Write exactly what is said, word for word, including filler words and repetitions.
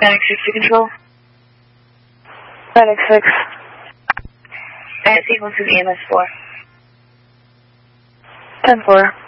Panic six to control. Panic six. Panic sequence is E M S four. ten four.